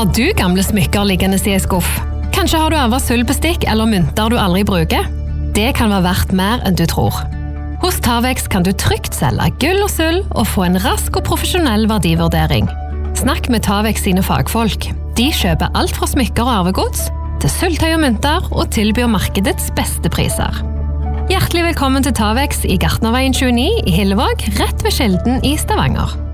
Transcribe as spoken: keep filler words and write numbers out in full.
Har du gamle smykker liggende i en skuff? Kanskje har du arvet sølvbestikk eller mynter du aldri bruker? Det kan være verdt mer enn du tror. Hos Tavex kan du trygt selge gull og sølv og få en rask og profesjonell verdivurdering. Snakk med Tavex sine fagfolk. De kjøper alt fra smykker og arvegods til sølvtøy og mynter og tilbyr markedets beste priser. Hjertelig velkommen til Tavex i Gartnerveien tjueni i Hillevåg, rett ved Skjelden i Stavanger.